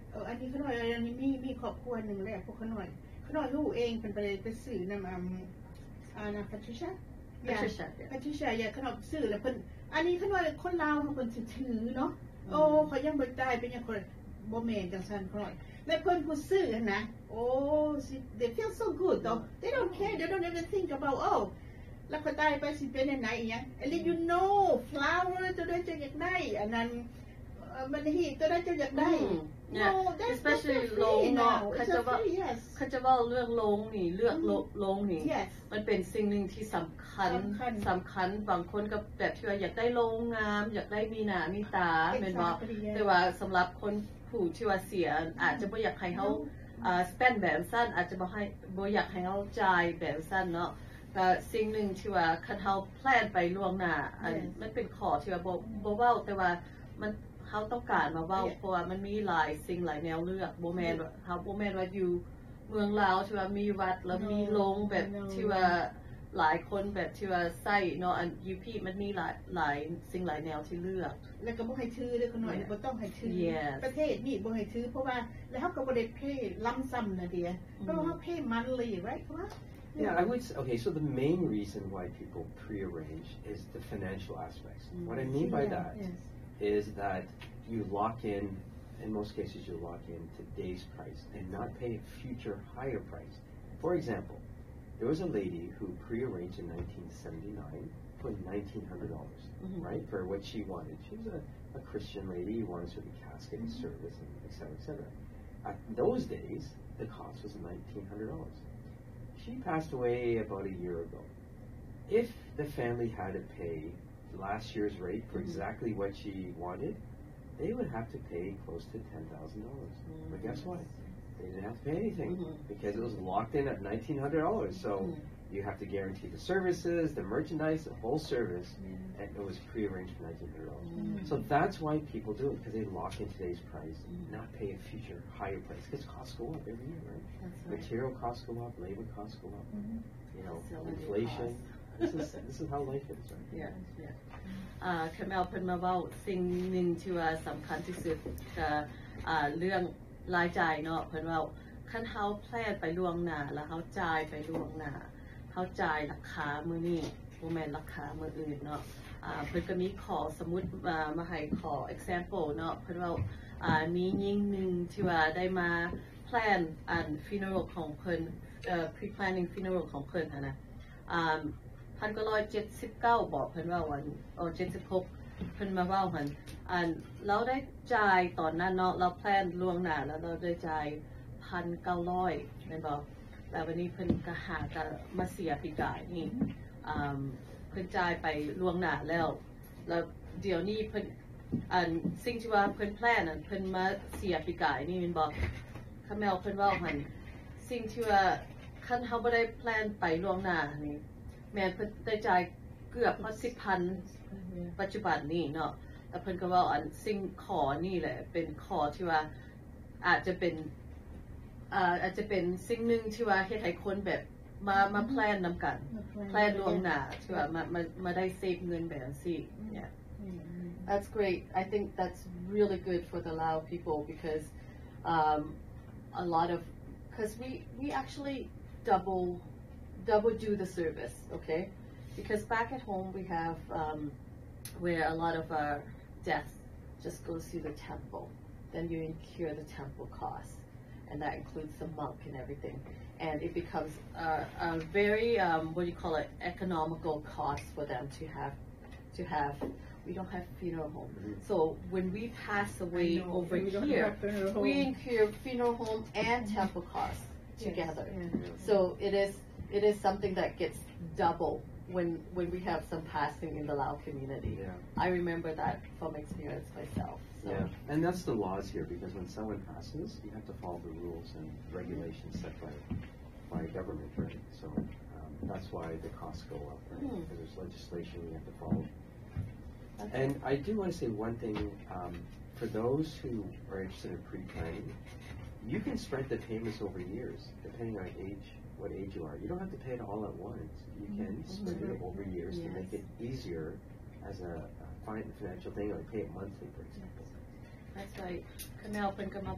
อันนี้เขาหน่อยอันนี้มีครอบครัวหนึ่งแหละพวกเขาหน่อยรู้เองเป็นไปสื่อนำนะPatricia อย่าเขาหน่อยสื่อแล้วเพิ่นอันนี้เขาหน่อยคนลาวเขาคนถือเนาะโอ้เขายังบ่ตายเป็นอย่างคนบ่แม่นจังซั่นเขาหน่อยและเพิ่นผู้ซื้อนะโอ้ they feel so good though they don't care they don't even think aboutแล้วก็ตายไปสิเป็นยังไงอย่างand then you know flower ตัวได้จะอยากได้อันนั้นมันฮีตัวได้จะอยากได้ especially โลงเนาะเขาจะว่าเรื่องโลงนี่เลือกโลงนี่มันเป็นสิ่งหนึ่งที่สำคัญบางคนก็แบบที่ว่าอยากได้โลงงามอยากได้มีหน้ามีตาแม่นบ่แต่ว่าสำหรับคนผู้ที่ว่าเสียอาจจะบ่อยากให้เขาspend แบบสั้นอาจจะบ่อยากให้เขาจ่ายแบบสั้นเนาะก็สิ่งหนึ่งที่ว่าคันเฮาแพลนไปล่วงหน้ามันเป็นข้อที่ว่าบ่เว้าแต่ว่ามันเขาต้องการมาเว้าเพราะว่ามันมีหลายสิ่งหลายแนวเลือกบ่แม่นว่าอยู่เมืองลาวที่ว่ามีวัดแล้วมีโรงแบบที่ว่าหลายคนแบบที่ว่าใส่เนาะอันยูพีมันมีหลายสิ่งหลายแนวที่เลือกแล้วก็บ่ให้ถือเด้อคนน้อยบ่ต้องให้ถือประเทศนี้บ่ให้ถือเพราะว่าแล้วเฮาก็บ่ได้เพย์ล้ำซ้ำนะเดียเพราะว่าเฮาเพย์monthly right Yeah, I would say, okay, so the main reason why people prearrange is the financial aspects. What I mean by that is that you lock in most cases you lock in today's price and not pay a future higher price. For example, there was a lady who prearranged in 1979 for $1,900, right, for what she wanted. She was a Christian lady who wanted sort of casket and service, and et cetera, et cetera. At those days, the cost was $1,900. She passed away about a year ago. If the family had to pay last year's rate for exactly what she wanted, they would have to pay close to $10,000. But guess what? They didn't have to pay anything because it was locked in at $1,900. So you have to guarantee the services, the merchandise, the whole service, and it was prearranged for $1,900. So that's why people do it, because they lock in today's price, not pay a future higher price, because costs go up every year, right? Material costs go up, labor costs go up, you know, inflation. This is how life is, right? Yeah. คาเมลเพิ่นมาเว้าสิ่งหนึ่งที่ว่าสำคัญที่สุดก็เรื่องรายจ่ายเนาะเพิ่นว่าคันเฮาแพลนไปล่วงหน้าแล้วเฮาจ่ายไปล่วงหน้าเฮาจ่ายราคามื้อนี้บ่แม่นราคามื้ออื่นเนาะเพิ่นก็มีขอสมมุติมาให้ขอ example เนาะเพิ่นว่ามีหญิงนึงที่ว่าได้มาแพลนfuneral ของเพิ่นpre-planning funeral ของเพิ่นนะ1,979บอกเพิ่นว่าวัน76เพิ่นมาเว้าหั่นเราได้จ่ายตอนนั้นเนาะเราแพลนล่วงหน้าแล้วเราได้จ่าย 1,900 แม่นบ่แล้ววันนี้เพิ่นก็หาก็มาเสียปีกายนี่เพิ่นจ่ายไปล่วงหน้าแล้วเดี๋ยวนี้เพิ่นสิ่งที่ว่าเพิ่นแพลนเพิ่นมาเสียปีกายนี่แม่นบ่คาแมลเพิ่นเว้าหั่นสิ่งที่ว่าคันเฮาบ่ได้แพลนไปล่วงหน้านี่แม่นเพิ่นได้จ่ายเกือบฮอด 10,000 ปัจจุบันนี้เนาะแต่เพิ่นก็เว้าสิ่งขอนี่แหละเป็นขอที่ว่าอาจจะเป็นสิ่งหนึ่งที่ว่าเฮ็ดให้คนแบบมาแพลนนำกันแพลนล่วงหน้าที่ว่ามาได้เซฟเงินแบบนี้ yeah that's great I think that's really good for the Lao people because a lot of because we actually double do the service okay because back at home we have where a lot of our death just goes through the temple then you incur the temple costs and that includes the monk and everything and it becomes a very what do you call it economical cost for them to have we don't have funeral home so when we pass away over here we incur funeral home and temple costs together so it is something that gets double when we have some passing in the Lao community. I remember that from experience myself. So. Yeah, and that's the laws here because when someone passes, you have to follow the rules and regulations set by government, right? So that's why the costs go up, right? Because there's legislation we have to follow. And I do want to say one thing for those who are interested in pre-planning. You can spread the payments over years, depending on what age you are. You don't have to pay it all at once. You can spread it over years to make it easier as a financial thing, or pay it monthly, for example. That's right. Kamel